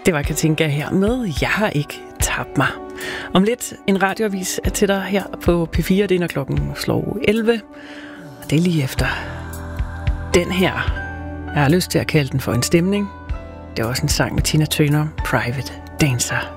Det var Katinka her med Jeg har ikke tabt mig. Om lidt en radioavis til dig her på P4. Det er når klokken slår 11. Og det er lige efter den her. Jeg har lyst til at kalde den for en stemning. Det er også en sang med Tina Turner, Private Dancer.